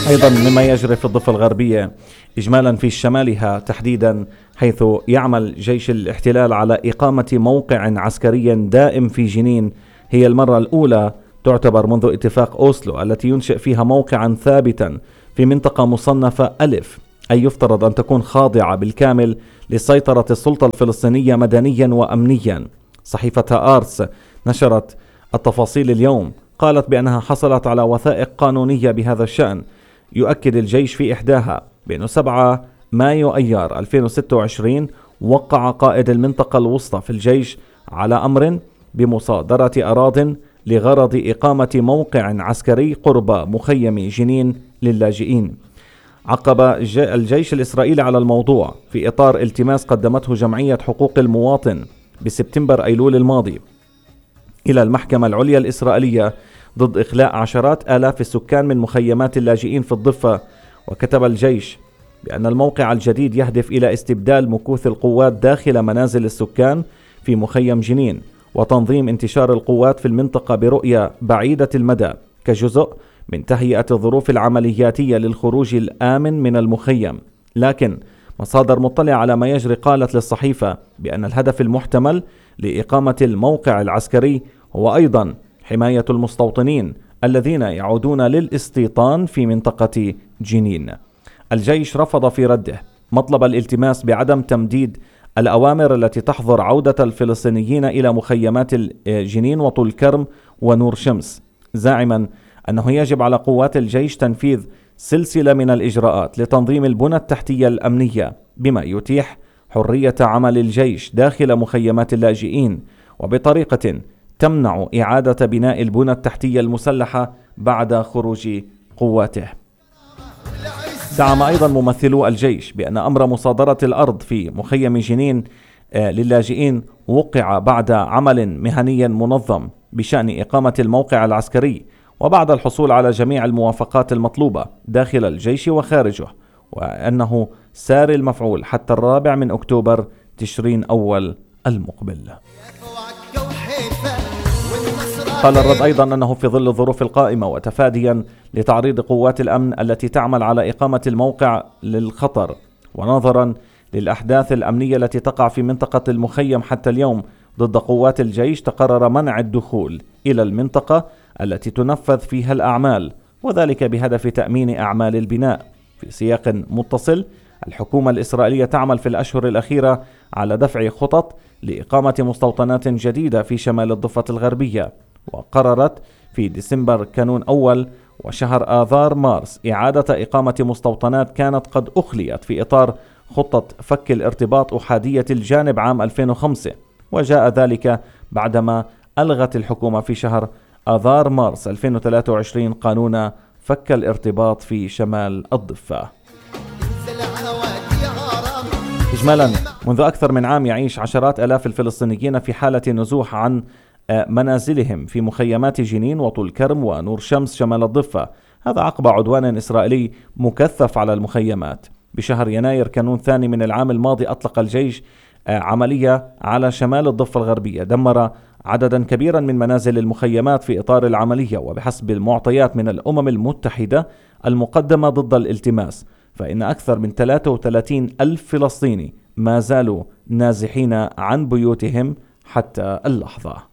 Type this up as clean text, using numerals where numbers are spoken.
أيضا مما يجري في الضفة الغربية إجمالا في شمالها تحديدا، حيث يعمل جيش الاحتلال على إقامة موقع عسكري دائم في جنين. هي المرة الأولى تعتبر منذ اتفاق أوسلو التي ينشئ فيها موقعا ثابتا في منطقة مصنفة ألف، أي يفترض أن تكون خاضعة بالكامل لسيطرة السلطة الفلسطينية مدنيا وأمنيا. صحيفة آرتس نشرت التفاصيل اليوم، قالت بأنها حصلت على وثائق قانونية بهذا الشأن. يؤكد الجيش في إحداها بأنه 7 مايو أيار 2026 وقع قائد المنطقة الوسطى في الجيش على أمر بمصادرة أراضٍ لغرض إقامة موقع عسكري قرب مخيم جنين للاجئين. عقب الجيش الإسرائيلي على الموضوع في إطار التماس قدمته جمعية حقوق المواطن بسبتمبر أيلول الماضي إلى المحكمة العليا الإسرائيلية ضد إخلاء عشرات آلاف السكان من مخيمات اللاجئين في الضفة. وكتب الجيش بأن الموقع الجديد يهدف إلى استبدال مكوث القوات داخل منازل السكان في مخيم جنين، وتنظيم انتشار القوات في المنطقة برؤية بعيدة المدى كجزء من تهيئة الظروف العملياتية للخروج الآمن من المخيم. لكن مصادر مطلع على ما يجري قالت للصحيفة بأن الهدف المحتمل لإقامة الموقع العسكري هو أيضا حماية المستوطنين الذين يعودون للاستيطان في منطقة جنين. الجيش رفض في رده مطلب الالتماس بعدم تمديد الأوامر التي تحظر عودة الفلسطينيين إلى مخيمات جنين وطول كرم ونور شمس، زاعما أنه يجب على قوات الجيش تنفيذ سلسلة من الإجراءات لتنظيم البنى التحتية الأمنية بما يتيح حرية عمل الجيش داخل مخيمات اللاجئين وبطريقة تمنع إعادة بناء البنى التحتية المسلحة بعد خروج قواته. دعم أيضا ممثلو الجيش بأن أمر مصادرة الأرض في مخيم جنين للاجئين وقع بعد عمل مهني منظم بشأن إقامة الموقع العسكري وبعد الحصول على جميع الموافقات المطلوبة داخل الجيش وخارجه، وأنه سار المفعول حتى 4 أكتوبر تشرين أول المقبل. قال الرد أيضا أنه في ظل الظروف القائمة وتفاديا لتعريض قوات الأمن التي تعمل على إقامة الموقع للخطر، ونظرا للأحداث الأمنية التي تقع في منطقة المخيم حتى اليوم ضد قوات الجيش، تقرر منع الدخول إلى المنطقة التي تنفذ فيها الأعمال، وذلك بهدف تأمين أعمال البناء. في سياق متصل، الحكومة الإسرائيلية تعمل في الأشهر الأخيرة على دفع خطط لإقامة مستوطنات جديدة في شمال الضفة الغربية، وقررت في ديسمبر كانون أول وشهر آذار مارس إعادة إقامة مستوطنات كانت قد أخليت في إطار خطة فك الارتباط أحادية الجانب عام 2005، وجاء ذلك بعدما ألغت الحكومة في شهر آذار مارس 2023 قانون فك الارتباط في شمال الضفة. إجمالا منذ أكثر من عام يعيش عشرات آلاف الفلسطينيين في حالة نزوح عن منازلهم في مخيمات جنين وطول كرم ونور شمس شمال الضفة، هذا عقب عدوان إسرائيلي مكثف على المخيمات. بشهر يناير كانون الثاني من العام الماضي أطلق الجيش عملية على شمال الضفة الغربية دمر عددا كبيرا من منازل المخيمات في إطار العملية، وبحسب المعطيات من الأمم المتحدة المقدمة ضد الالتماس فإن أكثر من 33 ألف فلسطيني ما زالوا نازحين عن بيوتهم حتى اللحظة.